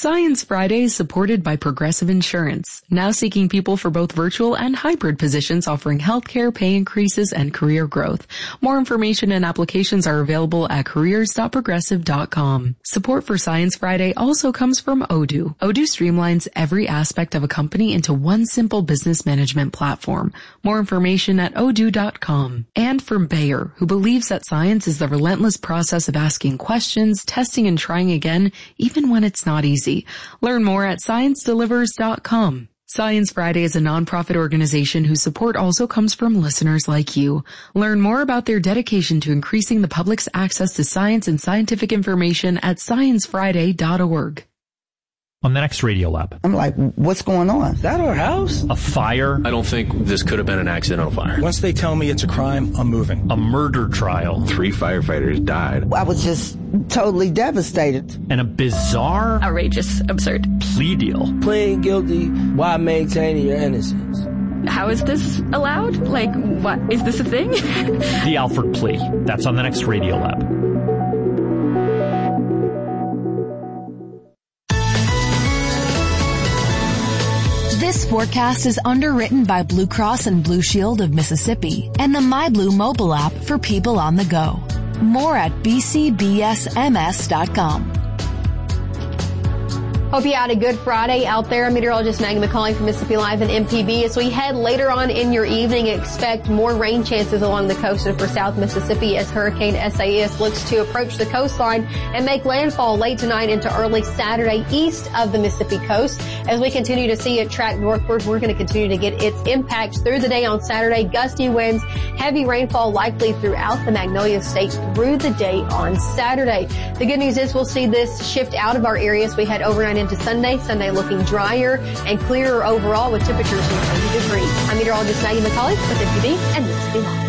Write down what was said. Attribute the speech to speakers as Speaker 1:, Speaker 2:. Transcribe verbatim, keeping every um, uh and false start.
Speaker 1: Science Friday is supported by Progressive Insurance, now seeking people for both virtual and hybrid positions offering healthcare, pay increases, and career growth. More information and applications are available at careers dot progressive dot com. Support for Science Friday also comes from Odoo. Odoo streamlines every aspect of a company into one simple business management platform. More information at odoo dot com. And from Bayer, who believes that science is the relentless process of asking questions, testing, and trying again, even when it's not easy. Learn more at science delivers dot com. Science Friday is a nonprofit organization whose support also comes from listeners like you. Learn more about their dedication to increasing the public's access to science and scientific information at science friday dot org.
Speaker 2: On the next Radio Lab.
Speaker 3: I'm like, what's going on?
Speaker 4: Is that our house?
Speaker 2: A fire.
Speaker 5: I don't think this could have been an accidental fire.
Speaker 4: Once they tell me it's a crime, I'm moving.
Speaker 2: A murder trial.
Speaker 5: Three firefighters died.
Speaker 3: I was just totally devastated.
Speaker 2: And a bizarre,
Speaker 6: outrageous, absurd
Speaker 2: plea deal.
Speaker 4: Pleading guilty while maintaining your innocence.
Speaker 6: How is this allowed? Like, what? Is this a thing?
Speaker 2: The Alford plea. That's on the next Radio Lab.
Speaker 7: This forecast is underwritten by Blue Cross and Blue Shield of Mississippi and the MyBlue mobile app for people on the go. More at b c b s m s dot com.
Speaker 8: Hope you had a good Friday out there. Meteorologist Maggie McCauley from Mississippi Live and M P B. As we head later on in your evening, expect more rain chances along the coast for South Mississippi as Hurricane Isaias looks to approach the coastline and make landfall late tonight into early Saturday east of the Mississippi coast. As we continue to see it track northward, we're going to continue to get its impacts through the day on Saturday. Gusty winds, heavy rainfall likely throughout the Magnolia State through the day on Saturday. The good news is we'll see this shift out of our area as we head overnight into Sunday. Sunday looking drier and clearer overall with temperatures near eighty degrees. I'm meteorologist Maggie McCauley with M P B and Mississippi Live.